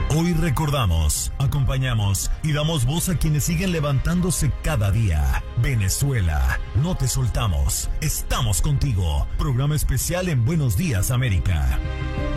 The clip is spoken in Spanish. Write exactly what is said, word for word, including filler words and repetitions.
Hoy recordamos, acompañamos y damos voz a quienes siguen levantándose cada día. Venezuela, no te soltamos, estamos contigo. Programa especial en Buenos Días, América.